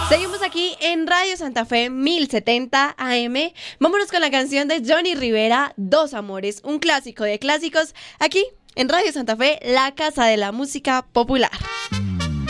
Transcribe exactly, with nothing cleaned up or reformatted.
Seguimos aquí en Radio Santa Fe mil setenta A M. Vámonos con la canción de Johnny Rivera, Dos Amores, un clásico de clásicos, aquí en Radio Santa Fe, la casa de la música popular.